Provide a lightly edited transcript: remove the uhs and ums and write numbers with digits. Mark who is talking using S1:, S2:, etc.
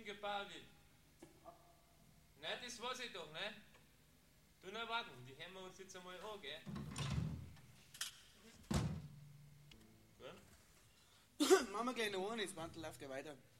S1: gebadet. Nein, das weiß ich doch, ne? Du noch warten, die hören wir uns jetzt einmal an, gell?
S2: Machen wir gleich noch einen, das Wandel läuft ja weiter.